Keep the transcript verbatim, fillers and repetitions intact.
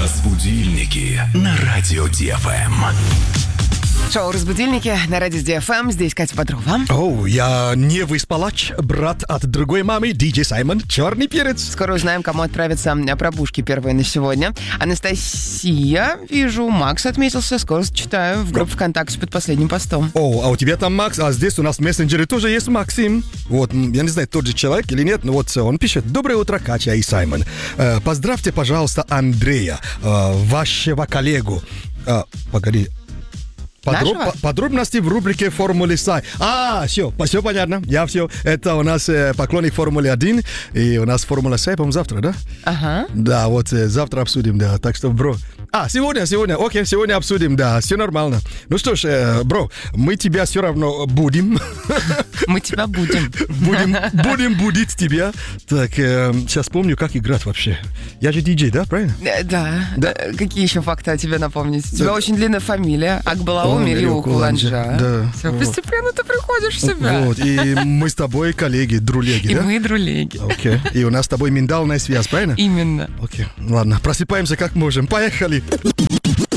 Разбудильники на радио Ди Эф Эм. Шоу «Разбудильники» на радио Ди Эф Эм. Здесь Катя Бодрова. Оу, я не выспалач, брат от другой мамы, диджей Саймон, черный перец. Скоро узнаем, кому отправятся пробушки первые на сегодня. Анастасия, вижу, Макс отметился. Скоро читаю в группе ВКонтакте под последним постом. О, а у тебя там Макс, а здесь у нас в мессенджере тоже есть Максим. Вот, я не знаю, тот же человек или нет, но вот он пишет: «Доброе утро, Катя и Саймон. Э, поздравьте, пожалуйста, Андрея, э, вашего коллегу». Э, погоди. Подроб, по, подробности в рубрике «Формулы Сай». А, все, все понятно, я все. Это у нас э, поклонник Формулы один, и у нас Формула Сай, по-моему, завтра, да? Ага. Да, вот э, завтра обсудим, да, так что, бро. А, сегодня, сегодня, окей, сегодня обсудим, да, все нормально. Ну что ж, э, бро, мы тебя все равно будем. Мы тебя будем. Будем, будем будить тебя. Так, э, сейчас помню, как играть вообще. Я же диджей, да, правильно? Э, Да. Да. Э, Какие еще факты о тебе напомнить? У тебя Да. очень длинная фамилия. Акбалаум или Укуланджа. Да. Все, Вот. постепенно ты приходишь в себя. Вот, и мы с тобой коллеги, друлеги, И да? мы друлеги. Окей. И у нас с тобой миндальная связь, правильно? Именно. Окей, ладно, просыпаемся как можем. Поехали.